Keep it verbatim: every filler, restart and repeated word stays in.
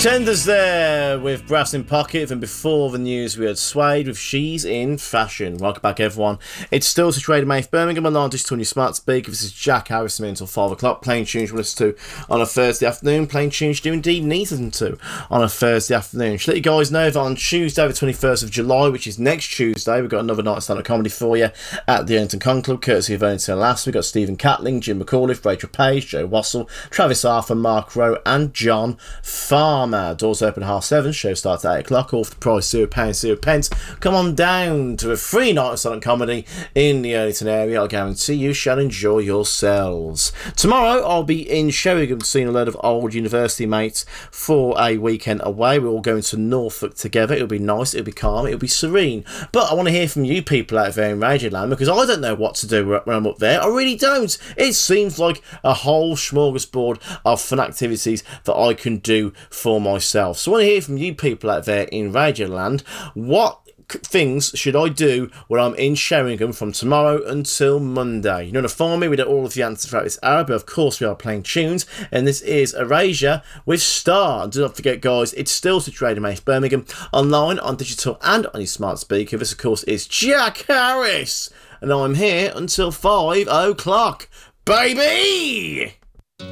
Pretenders there with Brass in Pocket, and before the news we had Suede with She's in Fashion. Welcome back everyone. It's still situated Maith Birmingham, I'm on digital on your smart speaker. This is Jack Harris until five o'clock. Playing tunes you listen to on a Thursday afternoon. Playing tunes you do indeed need to listen to on a Thursday afternoon. Should let you guys know that on Tuesday the twenty-first of July, which is next Tuesday, we've got another night of stand-up comedy for you at the Ellington Con Club, courtesy of Ellington Last. We've got Stephen Catling, Jim McAuliffe, Rachel Page, Joe Wassell, Travis Arthur, Mark Rowe and John Farmer. Doors open half seven, show starts at eight o'clock, all for the price zero pounds, zero pence. Come on down to a free night of stand-up comedy in the Ellington area. I guarantee you shall enjoy yourselves. Tomorrow I'll be in Sheringham seeing a load of old university mates for a weekend away. We're all going to Norfolk together. It'll be nice, it'll be calm, it'll be serene. But I want to hear from you people out there in Radioland, because I don't know what to do when I'm up there. I really don't. It seems like a whole smorgasbord of fun activities that I can do for myself. So I want to hear from you people out there in Radioland. What things should I do when I'm in Sheringham from tomorrow until Monday? You know, to find me with all of the answers throughout this hour, but of course we are playing tunes, and this is Erasure with Star. And do not forget guys, it's still situated in Maith Birmingham, online, on digital and on your smart speaker. This of course is Jack Harris, and I'm here until five o'clock, baby!